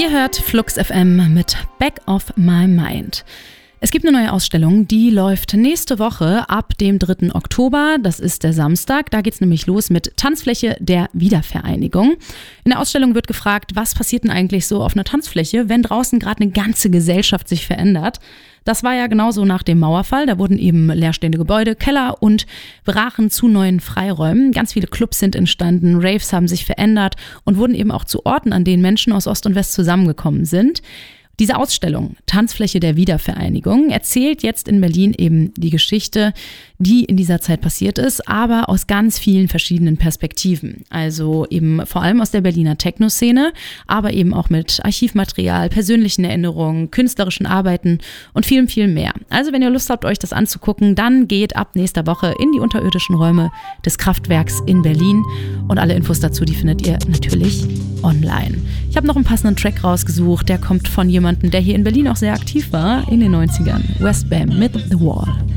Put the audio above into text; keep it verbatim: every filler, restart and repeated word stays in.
Ihr hört Flux F M mit Back of My Mind. Es gibt eine neue Ausstellung, die läuft nächste Woche ab dem dritten Oktober. Das ist der Samstag. Da geht's nämlich los mit Tanzfläche der Wiedervereinigung. In der Ausstellung wird gefragt, was passiert denn eigentlich so auf einer Tanzfläche, wenn draußen gerade eine ganze Gesellschaft sich verändert. Das war ja genauso nach dem Mauerfall. Da wurden eben leerstehende Gebäude, Keller und brachen zu neuen Freiräumen. Ganz viele Clubs sind entstanden, Raves haben sich verändert und wurden eben auch zu Orten, an denen Menschen aus Ost und West zusammengekommen sind. Diese Ausstellung, Tanzfläche der Wiedervereinigung, erzählt jetzt in Berlin eben die Geschichte, die in dieser Zeit passiert ist, aber aus ganz vielen verschiedenen Perspektiven. Also eben vor allem aus der Berliner Techno-Szene, aber eben auch mit Archivmaterial, persönlichen Erinnerungen, künstlerischen Arbeiten und vielem, viel mehr. Also wenn ihr Lust habt, euch das anzugucken, dann geht ab nächster Woche in die unterirdischen Räume des Kraftwerks in Berlin. Und alle Infos dazu, die findet ihr natürlich online. Ich habe noch einen passenden Track rausgesucht, der kommt von jemandem, der hier in Berlin auch sehr aktiv war in den neunzigern. Westbam mit The Wall.